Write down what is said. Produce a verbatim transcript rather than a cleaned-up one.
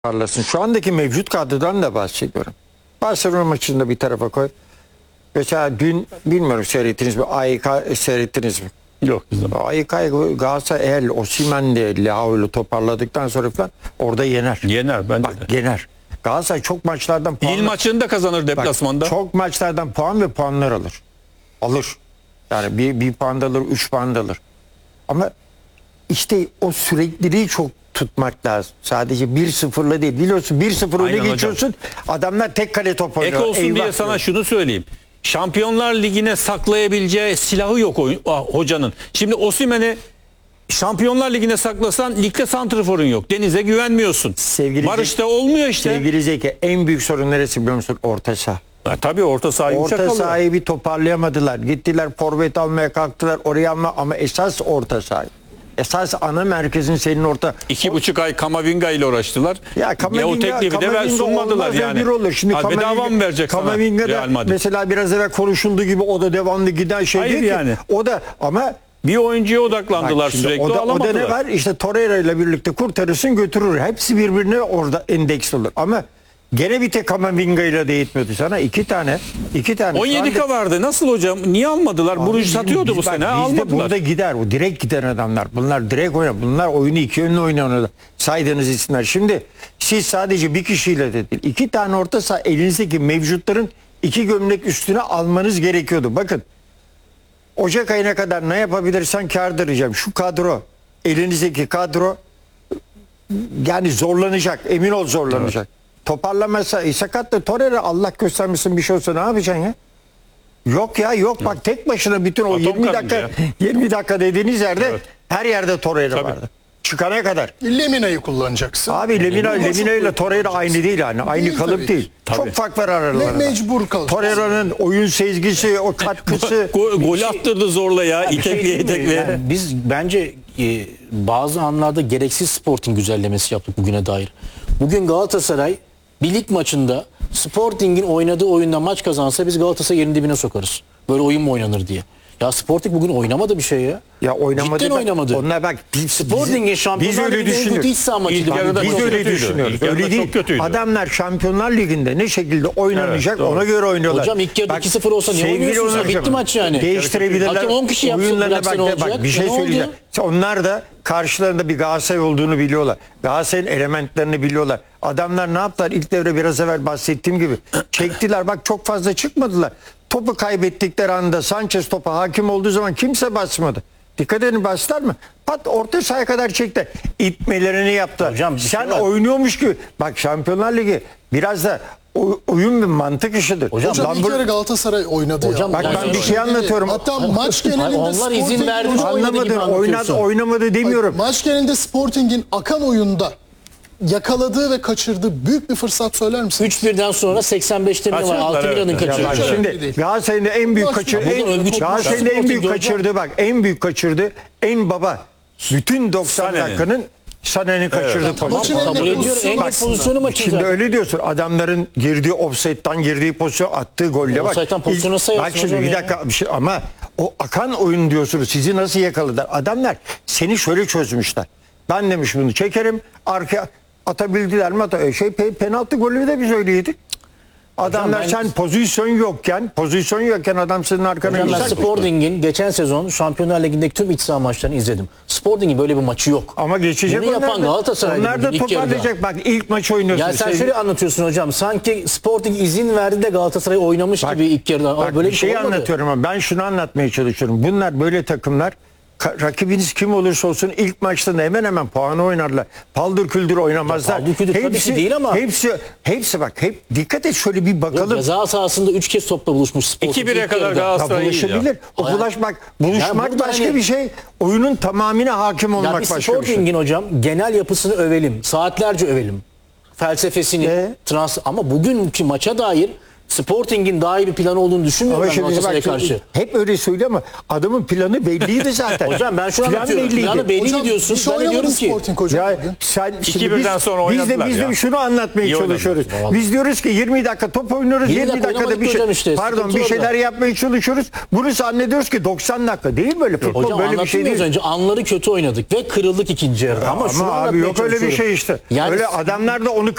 parlasın. Şu andaki mevcut kadrodan da bahsediyorum. Barcelona maçında bir tarafa koy. Mesela dün bilmiyorum seyrettiniz mi? A Y K seyrettiniz mi? Yok. A Y K Galatasaray eğer Osimhen de Leao'yla toparladıktan sonra falan orada yener. Yener bence Bak de. yener. Galatasaray çok maçlardan puan. İl maçını da kazanır deplasmanda. Bak, çok maçlardan puan ve puanlar alır. Alır. Yani bir, bir puan da alır, üç puan da alır. Ama işte o sürekliliği çok tutmak lazım. Sadece bir sıfırla değil. Biliyorsun bir sıfır öne Aynen geçiyorsun. Adamlar tek kale top oynuyor. Ek olsun Eyvah diye sana diyor. şunu söyleyeyim. Şampiyonlar Ligi'ne saklayabileceği silahı yok oyun, ah, hocanın. Şimdi Osimhen'i Şampiyonlar Ligi'ne saklasan ligde santrforun yok. Deniz'e güvenmiyorsun. Sevgili Barış'ta olmuyor işte. Sevgili Zeki, en büyük sorun neresi biliyor musun? Orta saha. Ha, tabii orta saha yumuşak Orta kalıyor. sahayı bir toparlayamadılar. Gittiler forvet almaya kalktılar. Oraya alma ama esas orta saha. Esas ana merkezin senin orta. İki buçuk ay Kamavinga ile uğraştılar. Ya Kamavinga, o teklifi de ver, Kamavinga sunmadılar olmaz yani. bir olur. Şimdi Ha, bedava mı verecek Kamavinga sana da Real Madrid? mesela biraz evvel konuşulduğu gibi o da devamlı giden şey Hayır değil ki. yani. O da ama Bir oyuncuya odaklandılar bak şimdi sürekli. o da, o da alamadılar. ne var? İşte Torreira ile birlikte kurtarırsın götürür. Hepsi birbirine orada endeks olur. Ama gene bir tek Kamavinga ile de yetmiyordu sana. iki tane. iki tane. on yedi Şu anda- K vardı. Nasıl hocam? Niye almadılar? Abi Buruş bizim- satıyordu bu biz- bak, sene. bizde Almadılar. burada gider. O direkt giden adamlar. Bunlar direkt oynar. Bunlar oyunu iki yönlü oynuyorlar. Saydığınız isimler. Şimdi siz sadece bir kişiyle de değil. iki tane orta saha elinizdeki mevcutların iki gömlek üstüne almanız gerekiyordu. Bakın. Ocak ayına kadar ne yapabilirsen kârdır diyeceğim. Şu kadro, elinizdeki kadro yani zorlanacak. Emin ol zorlanacak. Toparlamazsa e, sakat da Torreira Allah göstermesin bir şey olsa ne yapacaksın ya? Yok ya yok bak tek başına bütün o Atom yirmi karınca dakika ya. yirmi dakika dediğiniz yerde Evet. her yerde Torreira Tabii. vardı. Çıkana kadar. Lemina'yı kullanacaksın. Abi Lemina, Nasıl Lemina ile Torreira aynı değil yani. Aynı Değil kalıp tabii değil. ki. Tabii. Çok fark var Me- aralarında. mecbur kalacaksın. Torreira'nın oyun sezgisi, o katkısı. Gol, gol attırdı zorla ya. Bir şey İtekleye diyeyim mi? itekleye. Yani biz bence e, bazı anlarda gereksiz Sporting güzellemesi yaptık bugüne dair. Bugün Galatasaray bir lig maçında Sporting'in oynadığı oyunda maç kazansa biz Galatasaray yerin dibine sokarız. Böyle oyun mu oynanır diye. Ya Sporting bugün oynamadı bir şey ya. Ya oynamadı. Cidden bak, oynamadı. Onlar bak biz, Sporting'in biz Şampiyonlar öyle Ligi'nin en kötü düşünüyoruz. iç saha maçıydı. İlk bugün. yarıda Biz çok öyle kötüydü. düşünüyoruz. İlk yarıda Öyle değil. çok kötüydü. Adamlar Şampiyonlar Ligi'nde ne şekilde oynanacak Evet, doğru. ona göre oynuyorlar. Hocam ilk yarıda Bak, iki sıfır olsa niye sevgili oynuyorsun sen? Onur Bitti hocam, maç yani. Değiştirebilirler. Hakem on kişi yapsın, Oyunlarına bıraksa bak, ne bak, olacak? bir şey E, ne oldu? söyleyeceğim. Onlar da karşılarında bir Galatasaray olduğunu biliyorlar. Galatasaray'ın elementlerini biliyorlar. Adamlar ne yaptılar? İlk devre biraz evvel bahsettiğim gibi. Çektiler. Bak çok fazla çıkmadılar. Topu kaybettikleri anda Sanchez topa hakim olduğu zaman kimse basmadı. Dikkat edin bastılar mı? Pat orta sahaya kadar çekti. İtmelerini yaptılar. Hocam, bir Sen şey var. oynuyormuş gibi. Bak Şampiyonlar Ligi biraz da o- oyun bir mantık işidir. Hocam, Hocam Lambert- bir kere Galatasaray oynadı Hocam, ya. Bak ben Yani bir şey anlatıyorum. Hatta maç genelinde Hayır, onlar izin Sporting'in verdi, oynadığı- oynadı gibi Anlamadı, oynadı, anlatıyorsun. oynamadı demiyorum. Maç genelinde Sporting'in akan oyunda yakaladığı ve kaçırdığı büyük bir fırsat söyler misin? üç birden sonra seksen beşte mi var? Kaçırdılar, altı evet. biranın Ya Ya kaçırdı. bak Çok şimdi önemli değil. Galatasaray'ın da en büyük Maç- kaçırdı. Bugün En, övgü çıkmış. Galatasaray'ın da en büyük Sporting hocam. kaçırdı bak. En büyük kaçırdı. En baba. Bütün doksan Sané'nin. dakikanın Sané'nin kaçırdığı Maçın pozisyon. en Kabul net ediyorum. pozisyonu En net aslında. pozisyonu maçın Şimdi zaten. öyle diyorsun. Adamların girdiği offside'dan girdiği pozisyon attığı golle bak. Offside'dan pozisyonu İlk- sayarsın Bak şimdi hocam bir ya. dakika bir şey ama o akan oyun diyorsunuz. Sizi nasıl yakaladılar? Adamlar seni şöyle çözmüşler. Ben demiş bunu çekerim. Arka atabildiler mi? Ata- Şey pe- penaltı golünü de biz öyle yedik. Adamlar ben- sen pozisyon yokken, pozisyon yokken adam senin arkana Hocam ben geçer. Sporting'in geçen sezon Şampiyonlar Ligi'ndeki tüm iç saha maçlarını izledim. Sporting'in böyle bir maçı yok. Ama geçecek Bunu yapan onlar da. Galatasaray'dı Onlar da bugün ilk yarıda. toparlayacak. Bak ilk maç oynuyorsun. Ya sen Sevgili- şöyle anlatıyorsun hocam. Sanki Sporting izin verdi de Galatasaray oynamış Bak, gibi ilk yarıda. Ama Bak, böyle bir şey olmadı. anlatıyorum ama ben şunu anlatmaya çalışıyorum. Bunlar böyle takımlar ka- rakibiniz kim olursa olsun ilk maçta da hemen hemen puanı oynarlar. Paldır küldür oynamazlar. Ya paldır küldür tabii ki değil ama- Hepsi, hepsi bak hep dikkat et şöyle bir Yok, bakalım. ceza sahasında üç kez topla buluşmuş Sporting. iki bire ilk kadar yarıda. Ya Galatasaray iyi ya. bulaşabilir. O Hayır. bulaşmak, buluşmak burada başka hani- bir şey. Oyunun tamamına hakim Ya olmak biz başka bir şey. Sporting'in hocam genel yapısını övelim. Saatlerce övelim. Felsefesini, E? trans ama bugünkü maça dair Sporting'in daha iyi bir planı olduğunu düşünmüyorum Ama ben şimdi Galatasaray'a bak, karşı. hep öyle söylüyor ama adamın planı belliydi zaten. Hocam ben şunu Plan anlatıyorum. belliydi. Planı belli Hocam diyorsun. bir şey Ben de oynamadı diyorum ki Sporting hocam. Ya bugün. sen İki şimdi birden biz, sonra biz de oynadılar biz de ya. şunu anlatmaya İyi çalışıyoruz. oynadılar. Biz diyoruz ki yirmi dakika top oynuyoruz, yirmi yirmi dakika dakikada bir oynamadık şey. hocam işte, Pardon sıkıntı bir şeyler orada. yapmaya çalışıyoruz. Bunu zannediyoruz ki doksan dakika değil böyle futbol hocam böyle bir şey anlattım değil. az önce anları kötü oynadık ve kırıldık ikinci yarıda. Ama, şunu Ama abi anlatmaya yok öyle bir çalışıyorum. şey işte. Yani öyle adamlar da onu